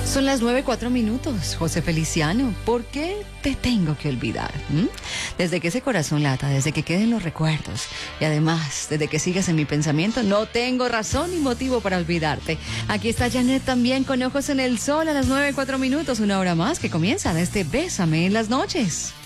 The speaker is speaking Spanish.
Son las 9:04. José Feliciano, ¿por qué te tengo que olvidar? Desde que ese corazón lata, desde que queden los recuerdos y además, desde que sigas en mi pensamiento, no tengo razón ni motivo para olvidarte. Aquí está Janet también con Ojos en el Sol a las 9:04, una hora más que comienza de este Bésame en las noches.